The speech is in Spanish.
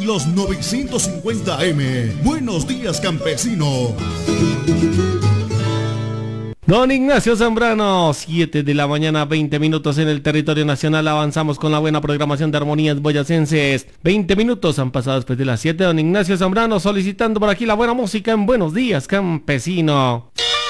los 950 AM. Buenos días, campesino. Don Ignacio Zambrano, 7 de la mañana, 20 minutos en el territorio nacional. Avanzamos con la buena programación de Armonías Boyacenses. 20 minutos han pasado después de las 7. Don Ignacio Zambrano solicitando por aquí la buena música en Buenos Días, campesino.